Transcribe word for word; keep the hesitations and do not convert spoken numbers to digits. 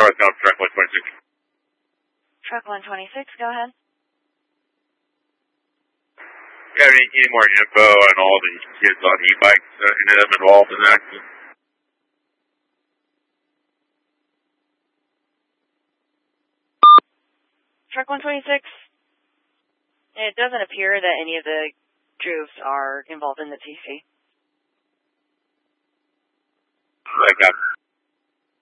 Northbound truck one twenty-six. Truck one twenty-six, go ahead. You have any, any more info on all the kids on e-bikes, uh, any of them involved in the accident? Truck one twenty-six, it doesn't appear that any of the troops are involved in the T C. Like that.